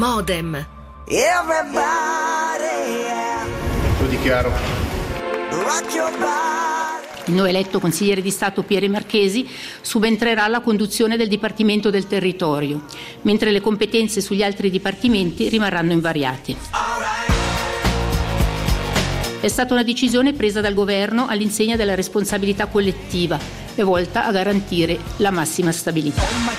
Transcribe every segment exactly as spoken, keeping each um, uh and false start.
Modem. Lo dichiaro. Il neoeletto consigliere di Stato Piero Marchesi subentrerà alla conduzione del Dipartimento del Territorio, mentre le competenze sugli altri dipartimenti rimarranno invariate. È stata una decisione presa dal governo all'insegna della responsabilità collettiva e volta a garantire la massima stabilità.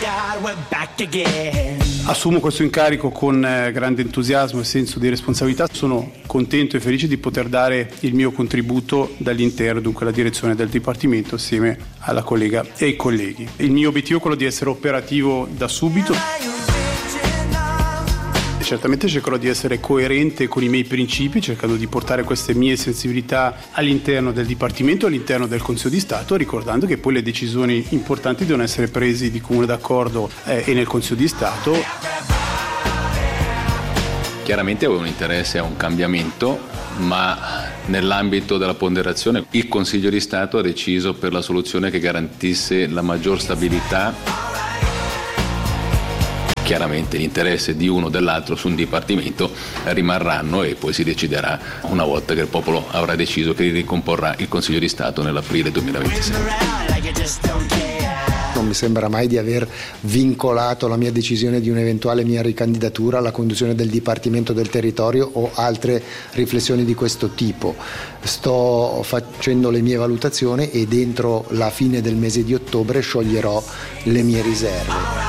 Assumo questo incarico con eh, grande entusiasmo e senso di responsabilità. Sono contento e felice di poter dare il mio contributo dall'interno, dunque la direzione del Dipartimento, assieme alla collega e ai colleghi. Il mio obiettivo è quello di essere operativo da subito. Certamente cercherò di essere coerente con i miei principi, cercando di portare queste mie sensibilità all'interno del Dipartimento, all'interno del Consiglio di Stato, ricordando che poi le decisioni importanti devono essere prese di comune d'accordo eh, e nel Consiglio di Stato. Chiaramente avevo un interesse a un cambiamento, ma nell'ambito della ponderazione il Consiglio di Stato ha deciso per la soluzione che garantisse la maggior stabilità. Chiaramente l'interesse di uno o dell'altro su un dipartimento rimarranno e poi si deciderà una volta che il popolo avrà deciso che ricomporrà il Consiglio di Stato nell'aprile duemilaventisei. Non mi sembra mai di aver vincolato la mia decisione di un'eventuale mia ricandidatura alla conduzione del Dipartimento del Territorio o altre riflessioni di questo tipo. Sto facendo le mie valutazioni e dentro la fine del mese di ottobre scioglierò le mie riserve.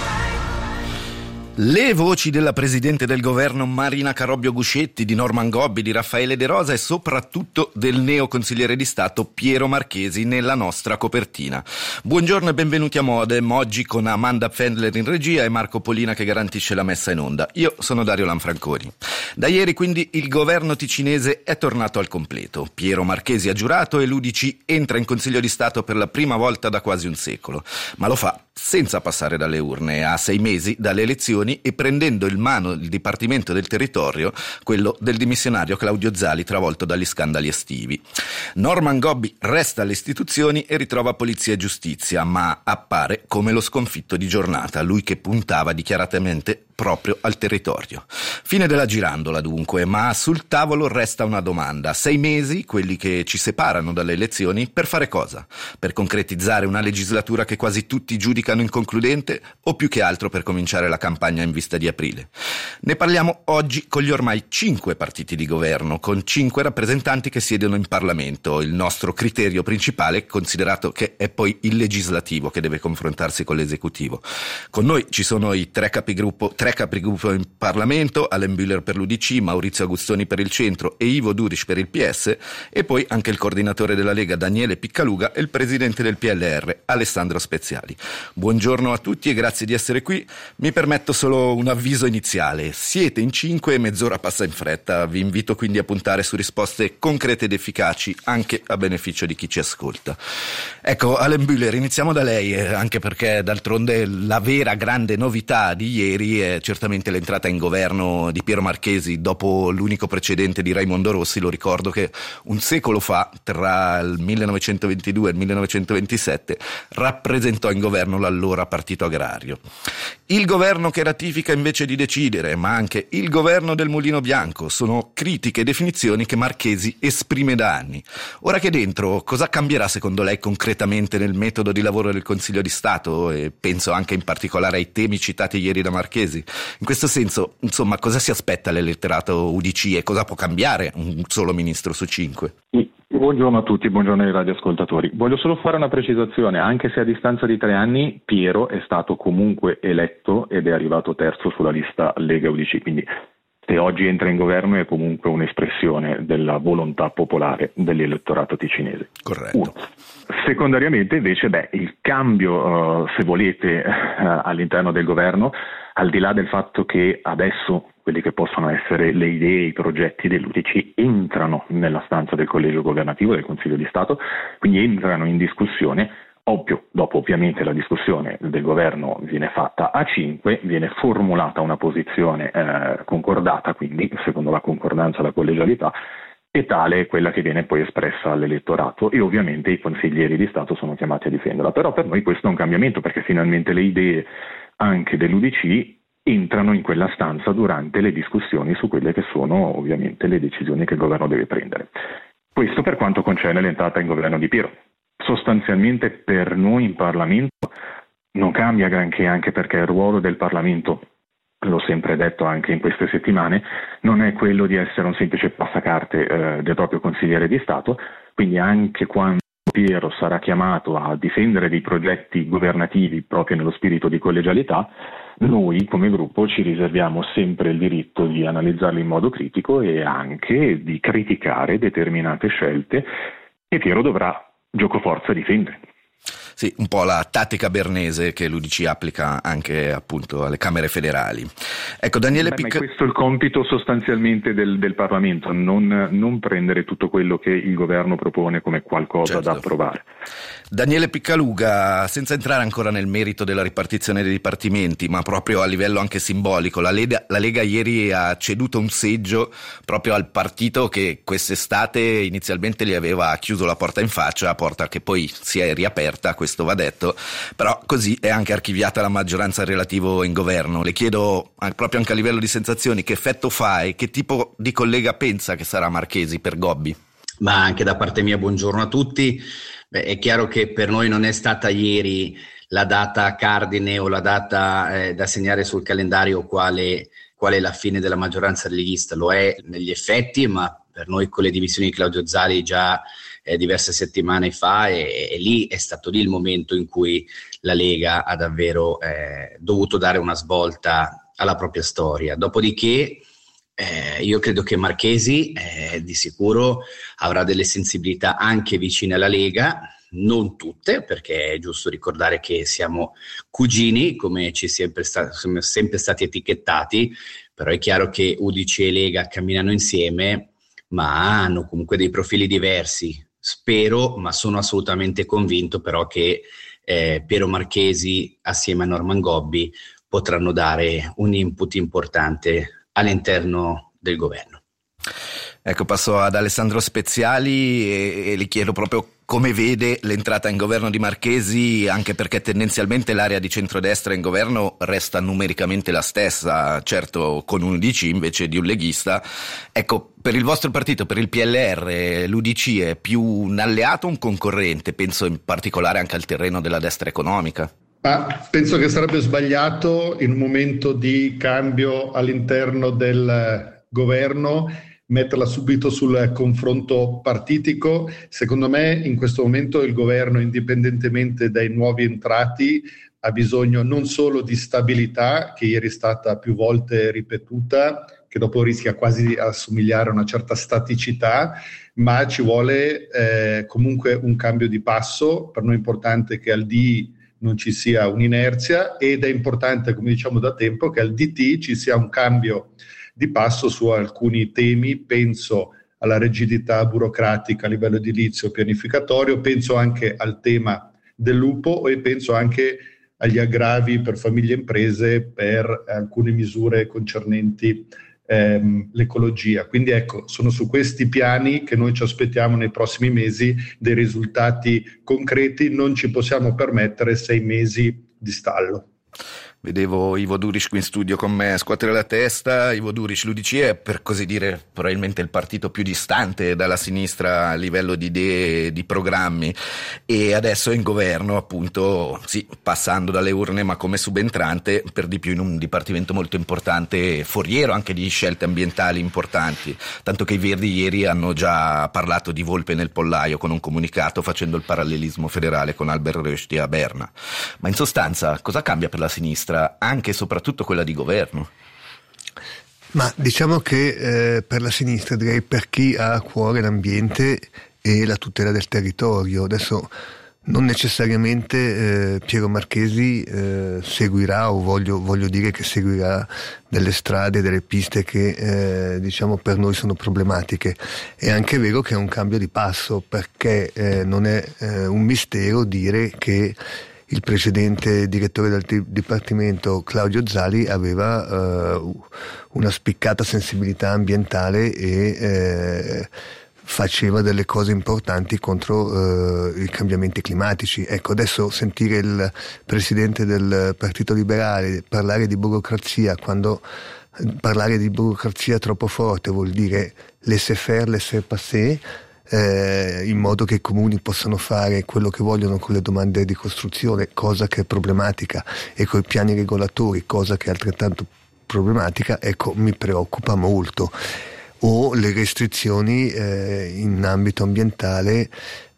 Le voci della Presidente del Governo Marina Carobbio Guscetti, di Norman Gobbi, di Raffaele De Rosa e soprattutto del neoconsigliere di Stato Piero Marchesi nella nostra copertina. Buongiorno e benvenuti a Modem, oggi con Amanda Fendler in regia e Marco Polina che garantisce la messa in onda. Io sono Dario Lanfranconi. Da ieri quindi il governo ticinese è tornato al completo. Piero Marchesi ha giurato e l'U D C entra in Consiglio di Stato per la prima volta da quasi un secolo, ma lo fa senza passare dalle urne, a sei mesi dalle elezioni e prendendo in mano il Dipartimento del Territorio, quello del dimissionario Claudio Zali travolto dagli scandali estivi. Norman Gobbi resta alle istituzioni e ritrova polizia e giustizia, ma appare come lo sconfitto di giornata, lui che puntava dichiaratamente proprio al territorio. Fine della girandola dunque, ma sul tavolo resta una domanda. Sei mesi, quelli che ci separano dalle elezioni, per fare cosa? Per concretizzare una legislatura che quasi tutti giudicano inconcludente o più che altro per cominciare la campagna in vista di aprile? Ne parliamo oggi con gli ormai cinque partiti di governo, con cinque rappresentanti che siedono in Parlamento. Il nostro criterio principale, considerato che è poi il legislativo che deve confrontarsi con l'esecutivo. Con noi ci sono i tre capigruppo, tre capigruppo in Parlamento, Alain Bühler per l'U D C, Maurizio Agustoni per il Centro e Ivo Duric per il P S, e poi anche il coordinatore della Lega Daniele Piccaluga e il presidente del P L R Alessandro Speziali. Buongiorno a tutti e grazie di essere qui. Mi permetto solo un avviso iniziale. Siete in cinque e mezz'ora passa in fretta. Vi invito quindi a puntare su risposte concrete ed efficaci anche a beneficio di chi ci ascolta. Ecco, Alain Bühler, iniziamo da lei, eh, anche perché d'altronde la vera grande novità di ieri è certamente l'entrata in governo di Piero Marchesi dopo l'unico precedente di Raimondo Rossi. Lo ricordo che un secolo fa, tra il millenovecentoventidue e il millenovecentoventisette, rappresentò in governo l'allora partito agrario. Il governo che ratifica invece di decidere, ma anche il governo del Mulino Bianco, sono critiche e definizioni che Marchesi esprime da anni. Ora che è dentro, cosa cambierà secondo lei concretamente nel metodo di lavoro del Consiglio di Stato? E penso anche in particolare ai temi citati ieri da Marchesi. In questo senso, insomma, cosa si aspetta l'elettorato U D C e cosa può cambiare un solo ministro su cinque? Buongiorno a tutti, buongiorno ai radioascoltatori. Voglio solo fare una precisazione, anche se a distanza di tre anni Piero è stato comunque eletto ed è arrivato terzo sulla lista Lega U D C, quindi se oggi entra in governo è comunque un'espressione della volontà popolare dell'elettorato ticinese. Corretto. Uno. Secondariamente invece, beh, il cambio, uh, se volete, uh, all'interno del governo, al di là del fatto che adesso quelli che possono essere le idee, i progetti dell'U D C entrano nella stanza del collegio governativo del Consiglio di Stato, quindi entrano in discussione. Ovvio, dopo ovviamente la discussione del governo viene fatta a cinque, viene formulata una posizione eh, concordata, quindi secondo la concordanza e la collegialità, e tale è quella che viene poi espressa all'elettorato e ovviamente i consiglieri di Stato sono chiamati a difenderla. Però per noi questo è un cambiamento, perché finalmente le idee anche dell'U D C entrano in quella stanza durante le discussioni su quelle che sono ovviamente le decisioni che il governo deve prendere. Questo per quanto concerne l'entrata in governo di Piero. Sostanzialmente per noi in Parlamento non cambia granché, anche perché il ruolo del Parlamento, l'ho sempre detto anche in queste settimane, non è quello di essere un semplice passacarte eh, del proprio consigliere di Stato, quindi anche quando Piero sarà chiamato a difendere dei progetti governativi proprio nello spirito di collegialità, noi come gruppo ci riserviamo sempre il diritto di analizzarli in modo critico e anche di criticare determinate scelte che Piero dovrà giocoforza difendere. Sì, un po' la tattica bernese che l'U D C applica anche appunto alle Camere federali. Ecco, Daniele Picca... Questo è il compito sostanzialmente del, del Parlamento, non, non prendere tutto quello che il governo propone come qualcosa certo. da approvare. Daniele Piccaluga, senza entrare ancora nel merito della ripartizione dei dipartimenti, ma proprio a livello anche simbolico, la Lega, la Lega ieri ha ceduto un seggio proprio al partito che quest'estate inizialmente gli aveva chiuso la porta in faccia, porta che poi si è riaperta, questo va detto, però così è anche archiviata la maggioranza relativa in governo. Le chiedo proprio anche a livello di sensazioni, che effetto fa e che tipo di collega pensa che sarà Marchesi per Gobbi? Ma anche da parte mia buongiorno a tutti. Beh, è chiaro che per noi non è stata ieri la data cardine o la data eh, da segnare sul calendario quale, quale è la fine della maggioranza leghista, lo è negli effetti, ma per noi con le dimissioni di Claudio Zali già eh, diverse settimane fa e, e lì è stato lì il momento in cui la Lega ha davvero eh, dovuto dare una svolta alla propria storia. Dopodiché Eh, io credo che Marchesi eh, di sicuro avrà delle sensibilità anche vicine alla Lega, non tutte, perché è giusto ricordare che siamo cugini, come ci sempre sta- siamo sempre stati etichettati, però è chiaro che U D C e Lega camminano insieme, ma hanno comunque dei profili diversi. Spero, ma sono assolutamente convinto però che eh, Piero Marchesi assieme a Norman Gobbi potranno dare un input importante all'interno del governo. Ecco, passo ad Alessandro Speziali e, e gli chiedo proprio come vede l'entrata in governo di Marchesi, anche perché tendenzialmente l'area di centrodestra in governo resta numericamente la stessa, certo con un U D C invece di un leghista. Ecco, per il vostro partito, per il P L R, l'U D C è più un alleato o un concorrente? Penso in particolare anche al terreno della destra economica. Ah, penso che sarebbe sbagliato in un momento di cambio all'interno del governo metterla subito sul confronto partitico. Secondo me in questo momento il governo, indipendentemente dai nuovi entrati, ha bisogno non solo di stabilità, che ieri è stata più volte ripetuta, che dopo rischia quasi di assomigliare a una certa staticità, ma ci vuole eh, comunque un cambio di passo. Per noi è importante che al D I non ci sia un'inerzia ed è importante, come diciamo da tempo, che al D T ci sia un cambio di passo su alcuni temi. Penso alla rigidità burocratica a livello edilizio pianificatorio, penso anche al tema del lupo e penso anche agli aggravi per famiglie e imprese per alcune misure concernenti ehm, l'ecologia. Quindi ecco, sono su questi piani che noi ci aspettiamo nei prossimi mesi dei risultati concreti. Non ci possiamo permettere sei mesi di stallo. Vedevo Ivo Duric qui in studio con me scuotere la testa. Ivo Duric, l'U D C è per così dire probabilmente il partito più distante dalla sinistra a livello di idee, di programmi, e adesso è in governo appunto, sì, passando dalle urne ma come subentrante, per di più in un dipartimento molto importante, foriero anche di scelte ambientali importanti, tanto che i Verdi ieri hanno già parlato di volpe nel pollaio con un comunicato facendo il parallelismo federale con Albert Rösti a Berna. Ma in sostanza cosa cambia per la sinistra, anche e soprattutto quella di governo? Ma diciamo che eh, per la sinistra, direi per chi ha a cuore l'ambiente e la tutela del territorio, adesso non necessariamente eh, Piero Marchesi eh, seguirà o voglio, voglio dire che seguirà delle strade, delle piste che eh, diciamo per noi sono problematiche. È anche vero che è un cambio di passo, perché eh, non è eh, un mistero dire che il precedente direttore del Dipartimento Claudio Zali aveva uh, una spiccata sensibilità ambientale e eh, faceva delle cose importanti contro eh, i cambiamenti climatici. Ecco, adesso sentire il presidente del Partito Liberale parlare di burocrazia, quando parlare di burocrazia troppo forte vuol dire laissez-faire, laissez-passer, eh, in modo che i comuni possano fare quello che vogliono con le domande di costruzione, cosa che è problematica, e con i piani regolatori, cosa che è altrettanto problematica, ecco, mi preoccupa molto. O le restrizioni eh, in ambito ambientale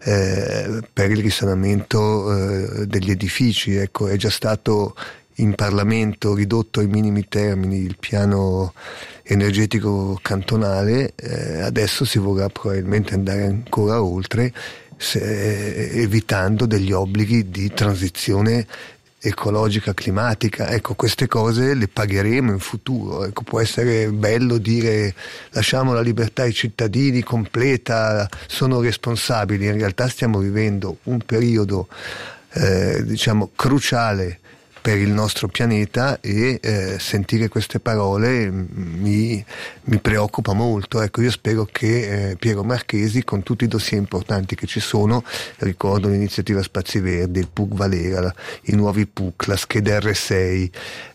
eh, per il risanamento eh, degli edifici. Ecco, è già stato in Parlamento ridotto ai minimi termini il piano energetico cantonale, eh, adesso si vorrà probabilmente andare ancora oltre, se, eh, evitando degli obblighi di transizione ecologica, climatica. Ecco, queste cose le pagheremo in futuro. Ecco, può essere bello dire lasciamo la libertà ai cittadini completa, sono responsabili. In realtà stiamo vivendo un periodo eh, diciamo cruciale per il nostro pianeta, e eh, sentire queste parole mi, mi preoccupa molto. Ecco, io spero che eh, Piero Marchesi, con tutti i dossier importanti che ci sono, ricordo l'iniziativa Spazi Verdi, il P U C Valera, i nuovi P U C, la scheda R sei,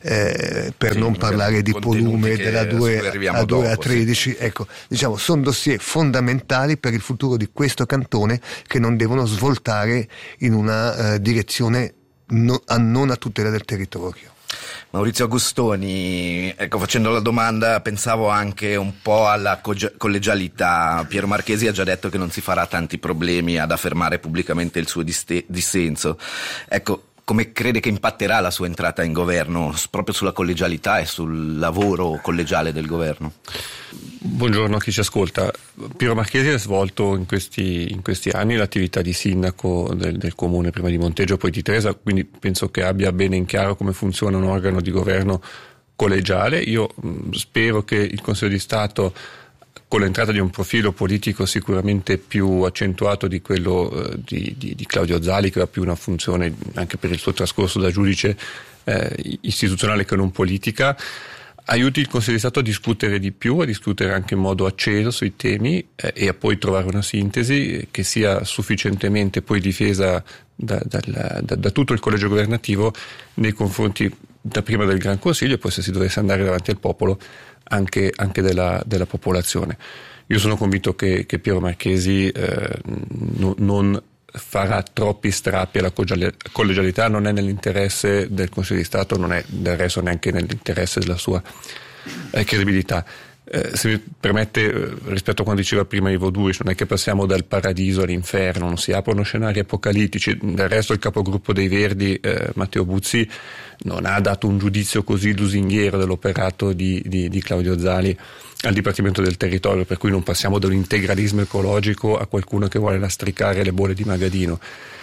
eh, per sì, non parlare di Polume della due a due a tredici, sì. Ecco, diciamo, sono dossier fondamentali per il futuro di questo cantone, che non devono svoltare in una uh, direzione No, a non a tutela del territorio. Maurizio Agustoni, ecco, facendo la domanda pensavo anche un po' alla co- collegialità. Piero Marchesi ha già detto che non si farà tanti problemi ad affermare pubblicamente il suo diste- dissenso. Ecco, come crede che impatterà la sua entrata in governo proprio sulla collegialità e sul lavoro collegiale del governo? Buongiorno a chi ci ascolta. Piero Marchesi ha svolto in questi, in questi anni l'attività di sindaco del, del comune, prima di Monteggio, poi di Tresa, quindi penso che abbia bene in chiaro come funziona un organo di governo collegiale. Io mh, spero che il Consiglio di Stato, con l'entrata di un profilo politico sicuramente più accentuato di quello eh, di, di, di Claudio Zali, che ha più una funzione anche per il suo trascorso da giudice eh, istituzionale che non politica, aiuti il Consiglio di Stato a discutere di più, a discutere anche in modo acceso sui temi eh, e a poi trovare una sintesi che sia sufficientemente poi difesa da, da, da, da tutto il collegio governativo nei confronti dapprima del Gran Consiglio, e poi, se si dovesse andare davanti al popolo, anche, anche della, della popolazione. Io sono convinto che, che Piero Marchesi eh, no, non farà troppi strappi alla collegialità, non è nell'interesse del Consiglio di Stato, non è del resto neanche nell'interesse della sua eh, credibilità. Eh, se mi permette, eh, rispetto a quando diceva prima Ivo Duris, non è che passiamo dal paradiso all'inferno, non si aprono scenari apocalittici. Del resto il capogruppo dei Verdi, eh, Matteo Buzzi, non ha dato un giudizio così lusinghiero dell'operato di, di, di Claudio Zali al Dipartimento del Territorio, per cui non passiamo da un integralismo ecologico a qualcuno che vuole lastricare le bolle di Magadino.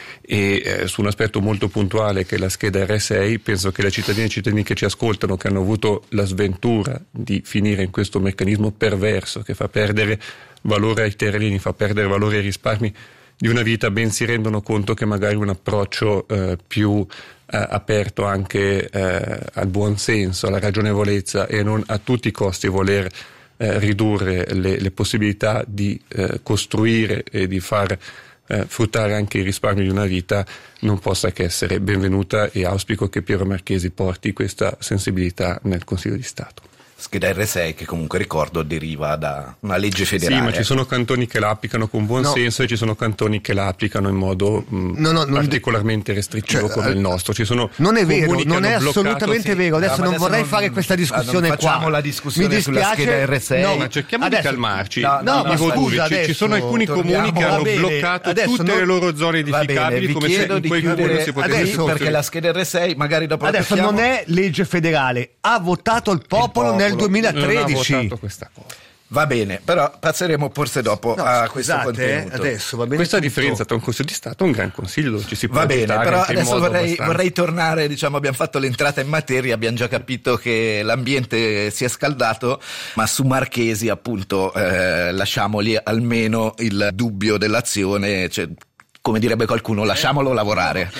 E eh, su un aspetto molto puntuale, che è la scheda R sei, penso che le cittadine e i cittadini che ci ascoltano, che hanno avuto la sventura di finire in questo meccanismo perverso che fa perdere valore ai terreni, fa perdere valore ai risparmi di una vita, ben si rendono conto che magari un approccio eh, più eh, aperto anche eh, al buon senso, alla ragionevolezza, e non a tutti i costi voler eh, ridurre le, le possibilità di eh, costruire e di far eh, fruttare anche i risparmi di una vita, non possa che essere benvenuta, e auspico che Piero Marchesi porti questa sensibilità nel Consiglio di Stato. Scheda R sei, che comunque ricordo deriva da una legge federale. Sì, ma ci sono cantoni che la applicano con buon no. senso, e ci sono cantoni che la applicano in modo mh, no, no, particolarmente restrittivo, cioè, come il nostro. Ci sono non è vero, non è assolutamente sì. vero. Adesso no, non adesso vorrei non, fare questa discussione non qua. Facciamo la discussione sulla scheda R sei. No, ma cerchiamo adesso, di calmarci. No, no, ma scusa, ci, ci sono alcuni comuni che hanno bene, bloccato tutte non, le loro zone edificabili, bene, come se in quei comuni si potesse adesso, perché la scheda R sei magari dopo adesso non è legge federale, ha votato il popolo nel duemilatredici. Questa cosa. Va bene, però passeremo forse dopo no, a scusate, questo contenuto. Adesso va bene. Questa tutto. differenza tra un Consiglio di Stato e un Gran Consiglio ci si può va bene, però adesso vorrei, abbastanza. vorrei tornare, diciamo, abbiamo fatto l'entrata in materia, abbiamo già capito che l'ambiente si è scaldato, ma su Marchesi appunto eh, lasciamoli almeno il dubbio dell'azione, cioè, come direbbe qualcuno, lasciamolo lavorare.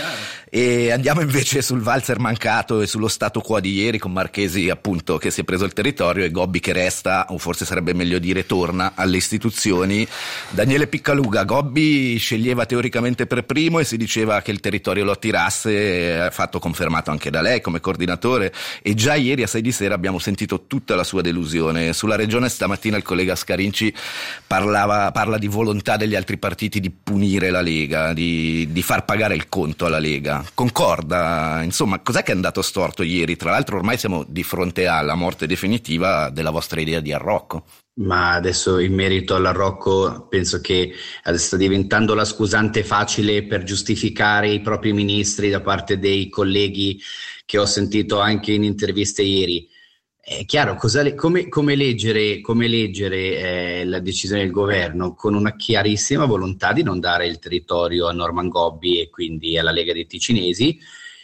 E andiamo invece sul valzer mancato e sullo stato quo di ieri, con Marchesi appunto che si è preso il territorio e Gobbi che resta, o forse sarebbe meglio dire torna alle istituzioni. Daniele Piccaluga, Gobbi sceglieva teoricamente per primo e si diceva che il territorio lo attirasse, fatto confermato anche da lei come coordinatore, e già ieri a sei di sera abbiamo sentito tutta la sua delusione. Sulla regione stamattina il collega Scarinci parlava, parla di volontà degli altri partiti di punire la Lega, di, di far pagare il conto alla Lega. Concorda? Insomma, cos'è che è andato storto ieri? Tra l'altro ormai siamo di fronte alla morte definitiva della vostra idea di arrocco. Ma adesso in merito all'arrocco penso che sta diventando la scusante facile per giustificare i propri ministri da parte dei colleghi che ho sentito anche in interviste ieri. È chiaro, cosa, come, come leggere, come leggere eh, la decisione del governo con una chiarissima volontà di non dare il territorio a Norman Gobbi e quindi alla Lega dei Ticinesi,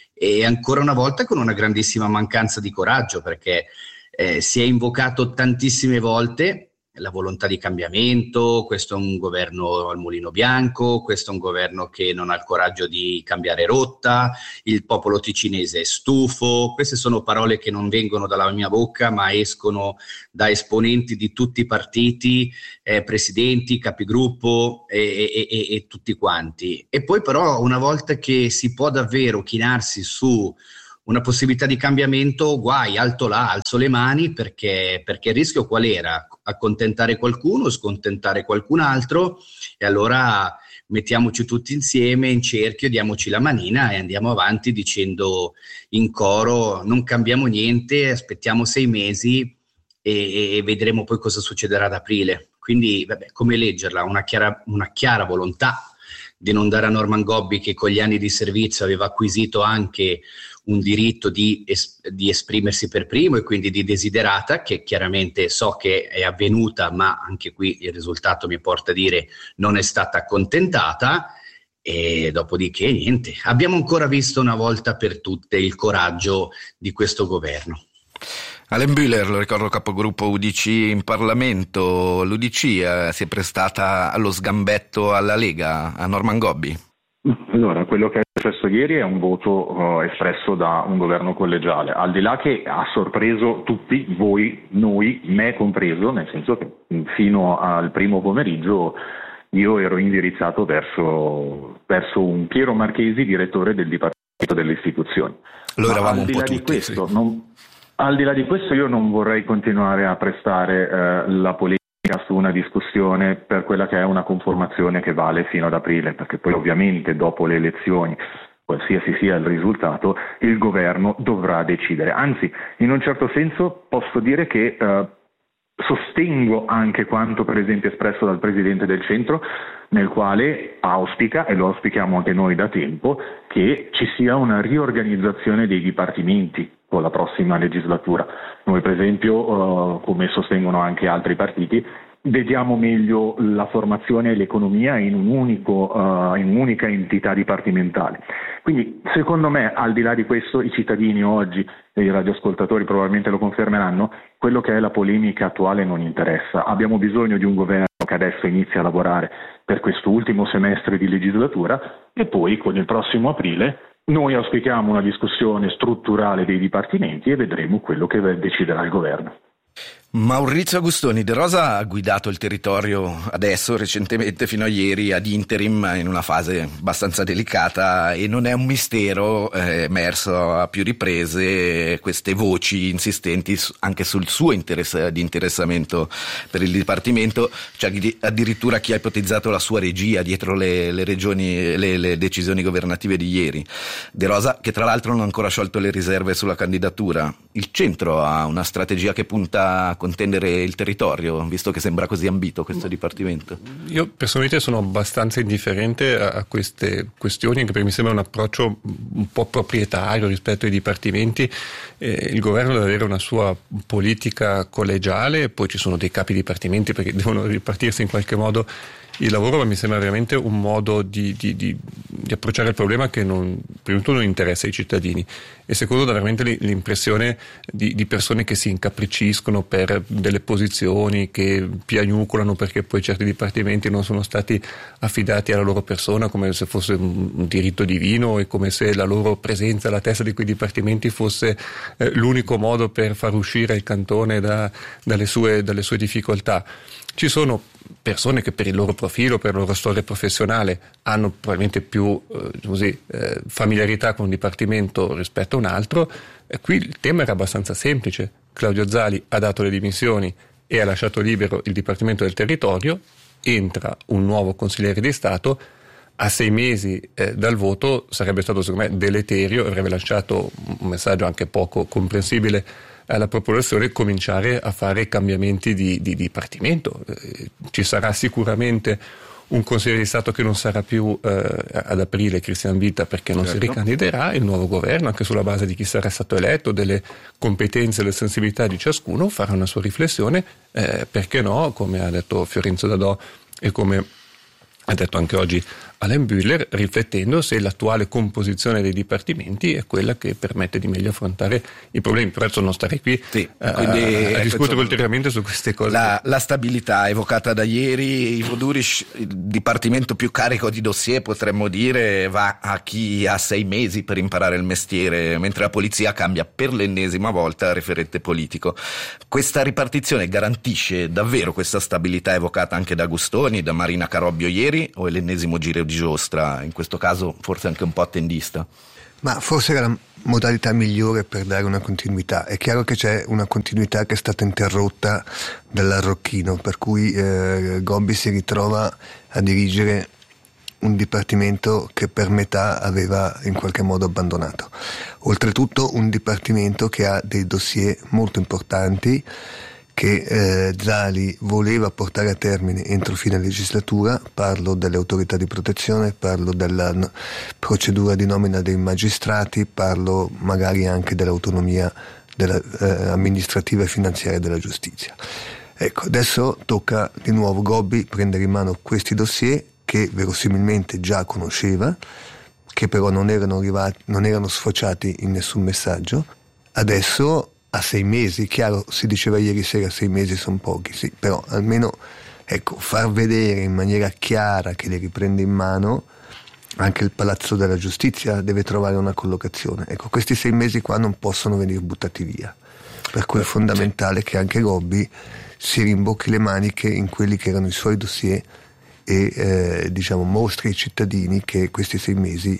e ancora una volta con una grandissima mancanza di coraggio, perché eh, si è invocato tantissime volte la volontà di cambiamento. Questo è un governo al mulino bianco, questo è un governo che non ha il coraggio di cambiare rotta, il popolo ticinese è stufo. Queste sono parole che non vengono dalla mia bocca, ma escono da esponenti di tutti i partiti, eh, presidenti, capigruppo e, e, e, e tutti quanti. E poi però una volta che si può davvero chinarsi su una possibilità di cambiamento, guai, alto là, alzo le mani, perché, perché il rischio qual era? Accontentare qualcuno, scontentare qualcun altro, e allora mettiamoci tutti insieme in cerchio, diamoci la manina e andiamo avanti dicendo in coro non cambiamo niente, aspettiamo sei mesi e, e vedremo poi cosa succederà ad aprile. Quindi vabbè, come leggerla? Una chiara, una chiara volontà di non dare a Norman Gobbi, che con gli anni di servizio aveva acquisito anche un diritto di, es- di esprimersi per primo e quindi di desiderata, che chiaramente so che è avvenuta, ma anche qui il risultato mi porta a dire non è stata accontentata. E dopodiché niente, abbiamo ancora visto una volta per tutte il coraggio di questo governo. Alain Bühler, lo ricordo capogruppo U D C in Parlamento, l'U D C eh, si è prestata allo sgambetto alla Lega, a Norman Gobbi? Allora, quello che è successo ieri è un voto uh, espresso da un governo collegiale, al di là che ha sorpreso tutti, voi, noi, me compreso, nel senso che fino al primo pomeriggio io ero indirizzato verso, verso un Piero Marchesi, direttore del Dipartimento delle Istituzioni. Lo eravamo un po' tutti, di questo, sì. non, al di là di questo io non vorrei continuare a prestare eh, la polemica su una discussione per quella che è una conformazione che vale fino ad aprile, perché poi ovviamente dopo le elezioni, qualsiasi sia il risultato, il governo dovrà decidere. Anzi, in un certo senso posso dire che eh, sostengo anche quanto per esempio espresso dal Presidente del Centro, nel quale auspica, e lo auspichiamo anche noi da tempo, che ci sia una riorganizzazione dei dipartimenti con la prossima legislatura. Noi per esempio, uh, come sostengono anche altri partiti, vediamo meglio la formazione e l'economia in, un unico, uh, in un'unica entità dipartimentale. Quindi secondo me, al di là di questo, i cittadini oggi e i radioascoltatori probabilmente lo confermeranno, quello che è la polemica attuale non interessa. Abbiamo bisogno di un governo che adesso inizi a lavorare per questo ultimo semestre di legislatura e poi con il prossimo aprile noi auspichiamo una discussione strutturale dei dipartimenti e vedremo quello che deciderà il governo. Maurizio Agustoni, De Rosa ha guidato il territorio adesso, recentemente, fino a ieri, ad interim, in una fase abbastanza delicata, e non è un mistero, è emerso a più riprese queste voci insistenti anche sul suo interesse di interessamento per il Dipartimento. C'è addirittura chi ha ipotizzato la sua regia dietro le, le regioni, le, le decisioni governative di ieri. De Rosa, che tra l'altro non ha ancora sciolto le riserve sulla candidatura. Il centro ha una strategia che punta a contendere il territorio, visto che sembra così ambito questo Dipartimento? Io personalmente sono abbastanza indifferente a, a queste questioni, anche perché mi sembra un approccio un po' proprietario rispetto ai dipartimenti. Eh, il governo deve avere una sua politica collegiale, poi ci sono dei capi dipartimenti perché devono ripartirsi in qualche modo il lavoro, ma mi sembra veramente un modo di, di, di di approcciare il problema che non, prima di tutto non interessa ai cittadini e secondo dà veramente l'impressione di, di persone che si incapricciscono per delle posizioni, che piagnucolano perché poi certi dipartimenti non sono stati affidati alla loro persona come se fosse un diritto divino e come se la loro presenza alla testa di quei dipartimenti fosse eh, l'unico modo per far uscire il cantone da, dalle, sue, dalle sue difficoltà. Ci sono persone che per il loro profilo, per la loro storia professionale hanno probabilmente più eh, così, eh, familiarità con un dipartimento rispetto a un altro. E qui il tema era abbastanza semplice. Claudio Zali ha dato le dimissioni e ha lasciato libero il Dipartimento del Territorio, entra un nuovo consigliere di Stato. A sei mesi eh, dal voto sarebbe stato secondo me deleterio, avrebbe lasciato un messaggio anche poco comprensibile alla popolazione, cominciare a fare cambiamenti di, di, di dipartimento. Eh, ci sarà sicuramente un consigliere di Stato che non sarà più eh, ad aprile, Cristian Vita, perché non certo. si ricandiderà. Il nuovo governo, anche sulla base di chi sarà stato eletto, delle competenze e delle sensibilità di ciascuno, farà una sua riflessione, eh, perché no, come ha detto Fiorenzo Dadò e come ha detto anche oggi Alain Bühler, riflettendo se l'attuale composizione dei dipartimenti è quella che permette di meglio affrontare i problemi. Per adesso non stare qui sì, a, quindi, a, a discutere ulteriormente su queste cose. La, la stabilità evocata da ieri, Ivo Duriš, il dipartimento più carico di dossier, potremmo dire, va a chi ha sei mesi per imparare il mestiere, mentre la polizia cambia per l'ennesima volta referente politico. Questa ripartizione garantisce davvero questa stabilità evocata anche da Gustoni, da Marina Carobbio ieri, o è l'ennesimo giro di giostra, in questo caso forse anche un po' attendista? Ma forse era la modalità migliore per dare una continuità. È chiaro che c'è una continuità che è stata interrotta dall'Arrocchino, per cui eh, Gobbi si ritrova a dirigere un dipartimento che per metà aveva in qualche modo abbandonato. Oltretutto un dipartimento che ha dei dossier molto importanti che eh, Zali voleva portare a termine entro fine legislatura. Parlo delle autorità di protezione, parlo della no, procedura di nomina dei magistrati, parlo magari anche dell'autonomia della, eh, amministrativa e finanziaria della giustizia. Ecco, adesso tocca di nuovo Gobbi prendere in mano questi dossier che verosimilmente già conosceva, che però non erano arrivati, non erano sfociati in nessun messaggio. Adesso a sei mesi, chiaro, si diceva ieri sera sei mesi sono pochi, sì, però almeno ecco, far vedere in maniera chiara che li riprende in mano. Anche il Palazzo della Giustizia deve trovare una collocazione. Ecco, questi sei mesi qua non possono venire buttati via, per cui è fondamentale che anche Gobbi si rimbocchi le maniche in quelli che erano i suoi dossier e eh, diciamo mostri ai cittadini che questi sei mesi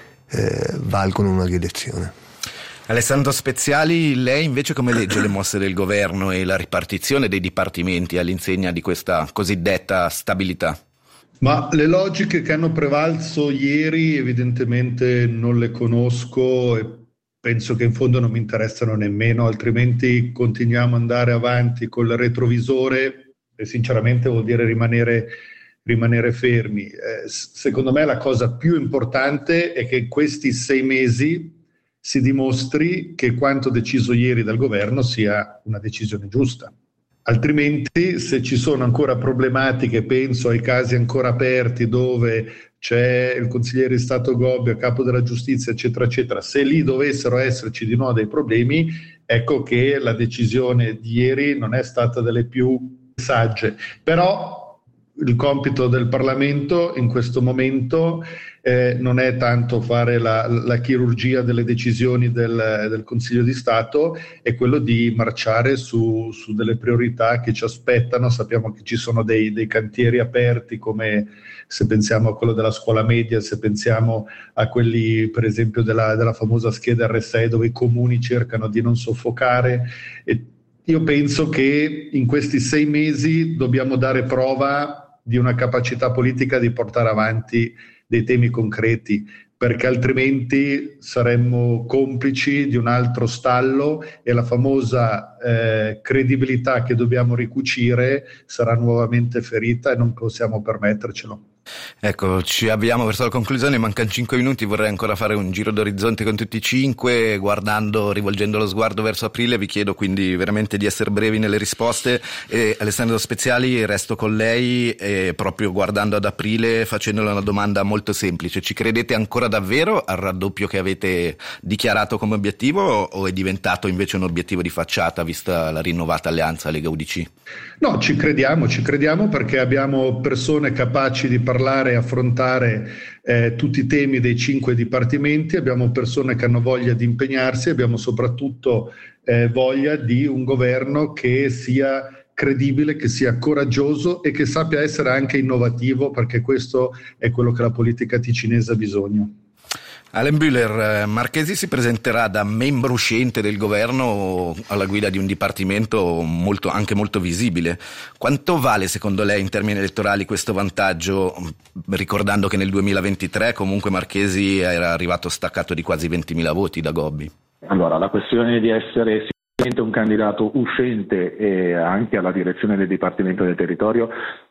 eh, valgono una rielezione. Alessandro Speziali, lei invece come legge le mosse del governo e la ripartizione dei dipartimenti all'insegna di questa cosiddetta stabilità? Ma le logiche che hanno prevalso ieri evidentemente non le conosco e penso che in fondo non mi interessano nemmeno, altrimenti continuiamo ad andare avanti col retrovisore e sinceramente vuol dire rimanere, rimanere fermi. Eh, secondo me la cosa più importante è che in questi sei mesi si dimostri che quanto deciso ieri dal governo sia una decisione giusta. Altrimenti, se ci sono ancora problematiche, penso ai casi ancora aperti dove c'è il consigliere di Stato Gobbi a capo della giustizia, eccetera, eccetera, se lì dovessero esserci di nuovo dei problemi, ecco che la decisione di ieri non è stata delle più sagge. Però il compito del Parlamento in questo momento eh, non è tanto fare la, la chirurgia delle decisioni del, del Consiglio di Stato, è quello di marciare su, su delle priorità che ci aspettano. Sappiamo che ci sono dei, dei cantieri aperti, come se pensiamo a quello della scuola media, se pensiamo a quelli per esempio della, della famosa scheda erre sei, dove i comuni cercano di non soffocare. E io penso che in questi sei mesi dobbiamo dare prova di una capacità politica di portare avanti dei temi concreti, perché altrimenti saremmo complici di un altro stallo e la famosa eh, credibilità che dobbiamo ricucire sarà nuovamente ferita e non possiamo permettercelo. Ecco, ci avviamo verso la conclusione, mancano cinque minuti, vorrei ancora fare un giro d'orizzonte con tutti e cinque, guardando, rivolgendo lo sguardo verso aprile. Vi chiedo quindi veramente di essere brevi nelle risposte. E Alessandro Speziali, resto con lei e proprio guardando ad aprile, facendole una domanda molto semplice: ci credete ancora davvero al raddoppio che avete dichiarato come obiettivo, o è diventato invece un obiettivo di facciata vista la rinnovata alleanza Lega U D C? No, ci crediamo, ci crediamo perché abbiamo persone capaci di parlare e affrontare eh, tutti i temi dei cinque dipartimenti, abbiamo persone che hanno voglia di impegnarsi, abbiamo soprattutto eh, voglia di un governo che sia credibile, che sia coraggioso e che sappia essere anche innovativo, perché questo è quello che la politica ticinese ha bisogno. Alain Bühler, Marchesi si presenterà da membro uscente del governo alla guida di un dipartimento molto, anche molto visibile. Quanto vale secondo lei in termini elettorali questo vantaggio, ricordando che nel duemilaventitré comunque Marchesi era arrivato staccato di quasi ventimila voti da Gobbi? Allora, la questione di essere sicuramente un candidato uscente e anche alla direzione del Dipartimento del Territorio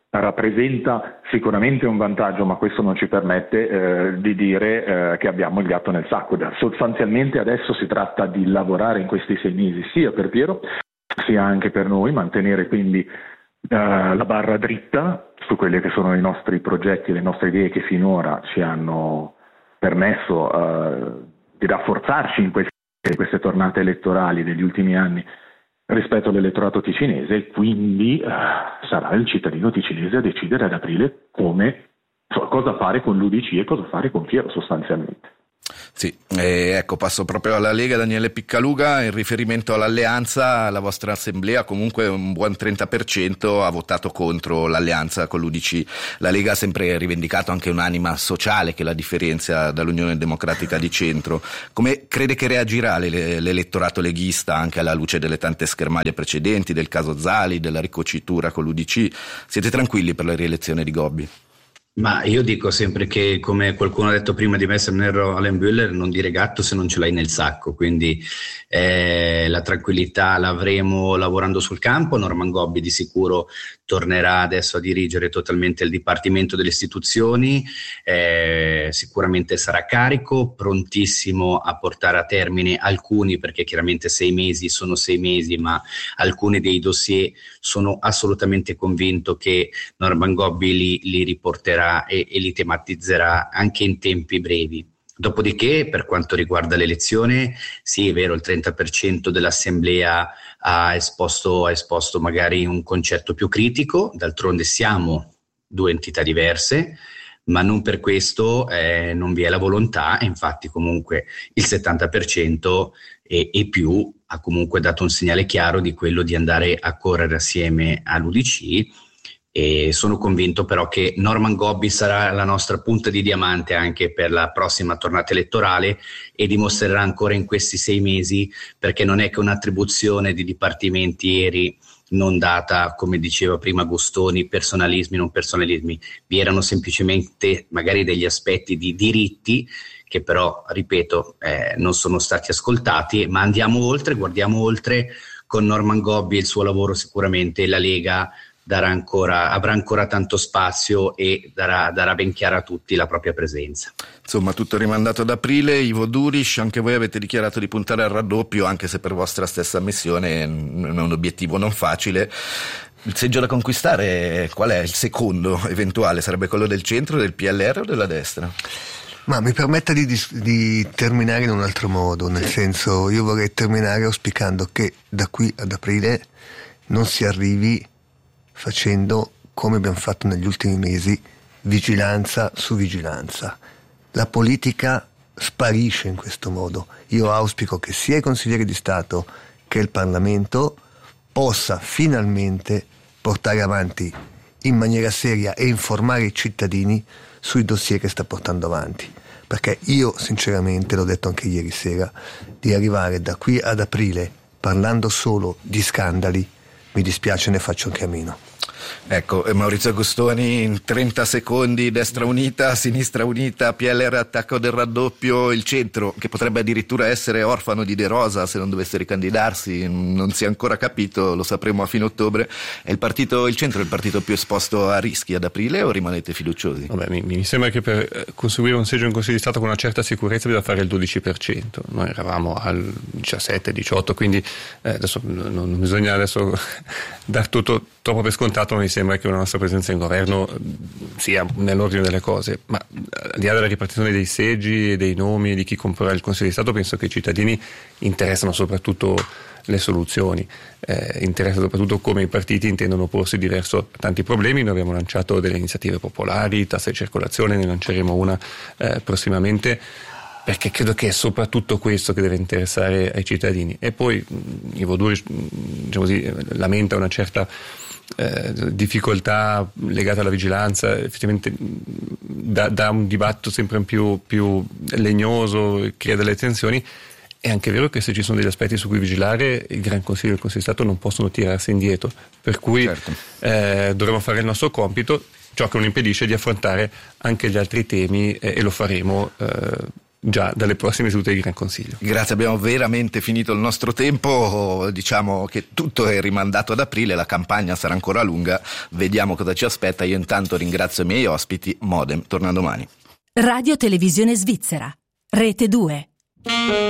rappresenta sicuramente un vantaggio, ma questo non ci permette eh, di dire eh, che abbiamo il gatto nel sacco. Sostanzialmente adesso si tratta di lavorare in questi sei mesi sia per Piero sia anche per noi, mantenere quindi eh, la barra dritta su quelli che sono i nostri progetti e le nostre idee che finora ci hanno permesso eh, di rafforzarci in queste, in queste tornate elettorali degli ultimi anni rispetto all'elettorato ticinese, e quindi eh, sarà il cittadino ticinese a decidere ad aprile come, so, cosa fare con l'U D C e cosa fare con Piero sostanzialmente. Sì, eh, ecco, passo proprio alla Lega. Daniele Piccaluga, in riferimento all'alleanza, la vostra assemblea comunque un buon trenta per cento ha votato contro l'alleanza con l'U D C. La Lega ha sempre rivendicato anche un'anima sociale che la differenzia dall'Unione Democratica di Centro. Come crede che reagirà l'elettorato leghista anche alla luce delle tante schermaglie precedenti, del caso Zali, della ricocitura con l'U D C? Siete tranquilli per la rielezione di Gobbi? Ma io dico sempre che, come qualcuno ha detto prima di me, se non ero Alain Bühler, non dire gatto se non ce l'hai nel sacco, quindi eh, la tranquillità l'avremo lavorando sul campo. Norman Gobbi di sicuro tornerà adesso a dirigere totalmente il Dipartimento delle Istituzioni, eh, sicuramente sarà carico, prontissimo a portare a termine alcuni, perché chiaramente sei mesi sono sei mesi, ma alcuni dei dossier sono assolutamente convinto che Norman Gobbi li, li riporterà e, e li tematizzerà anche in tempi brevi. Dopodiché, per quanto riguarda l'elezione, sì, è vero, il trenta per cento dell'assemblea ha esposto, ha esposto magari un concetto più critico, d'altronde siamo due entità diverse, ma non per questo eh, non vi è la volontà, e infatti comunque il settanta per cento e, e più ha comunque dato un segnale chiaro di quello di andare a correre assieme all'U D C. E sono convinto però che Norman Gobbi sarà la nostra punta di diamante anche per la prossima tornata elettorale, e dimostrerà ancora in questi sei mesi, perché non è che un'attribuzione di dipartimentieri non data, come diceva prima Gustoni, personalismi, non personalismi, vi erano semplicemente magari degli aspetti di diritti che però, ripeto, eh, non sono stati ascoltati, ma andiamo oltre, guardiamo oltre. Con Norman Gobbi e il suo lavoro sicuramente la Lega darà ancora, avrà ancora tanto spazio e darà, darà ben chiara a tutti la propria presenza. Insomma, tutto rimandato ad aprile. Ivo Duris, anche voi avete dichiarato di puntare al raddoppio, anche se per vostra stessa ammissione è un obiettivo non facile. Il seggio da conquistare qual è? Il secondo eventuale sarebbe quello del centro, del P L R o della destra? Ma mi permetta di, di terminare in un altro modo, nel senso, io vorrei terminare auspicando che da qui ad aprile non si arrivi facendo, come abbiamo fatto negli ultimi mesi, vigilanza su vigilanza. La politica sparisce in questo modo. Io auspico che sia i consiglieri di Stato che il Parlamento possa finalmente portare avanti in maniera seria e informare i cittadini sui dossier che sta portando avanti. Perché io sinceramente, l'ho detto anche ieri sera, di arrivare da qui ad aprile parlando solo di scandali, mi dispiace, ne faccio un cammino. Ecco, Maurizio Agostoni in trenta secondi, destra unita, sinistra unita, P L R attacco del raddoppio, il centro che potrebbe addirittura essere orfano di De Rosa se non dovesse ricandidarsi, non si è ancora capito, lo sapremo a fine ottobre. È il partito, il centro è il partito più esposto a rischi ad aprile o rimanete fiduciosi? Vabbè, mi, mi sembra che per conseguire un seggio in Consiglio di Stato con una certa sicurezza bisogna fare il dodici per cento, noi eravamo al diciassette diciotto, quindi eh, adesso non, non bisogna adesso dar tutto troppo per scontato, ma mi sembra che una nostra presenza in governo sia nell'ordine delle cose, ma al di là della ripartizione dei seggi e dei nomi di chi comporrà il Consiglio di Stato, penso che i cittadini interessano soprattutto le soluzioni, eh, interessa soprattutto come i partiti intendono porsi diverso a tanti problemi. Noi abbiamo lanciato delle iniziative popolari, tassa di circolazione, ne lanceremo una eh, prossimamente, perché credo che è soprattutto questo che deve interessare ai cittadini. E poi i Voduri, diciamo così, lamenta una certa eh, difficoltà legata alla vigilanza, effettivamente da, da un dibattito sempre più, più legnoso, crea delle tensioni. È anche vero che se ci sono degli aspetti su cui vigilare, il Gran Consiglio e il Consiglio di Stato non possono tirarsi indietro, per cui certo. eh, dovremo fare il nostro compito, ciò che non impedisce di affrontare anche gli altri temi, eh, e lo faremo eh, già dalle prossime sedute di Gran Consiglio. Grazie, abbiamo veramente finito il nostro tempo, diciamo che tutto è rimandato ad aprile, la campagna sarà ancora lunga, vediamo cosa ci aspetta. Io intanto ringrazio i miei ospiti. Modem torna domani. Radio Televisione Svizzera, Rete due.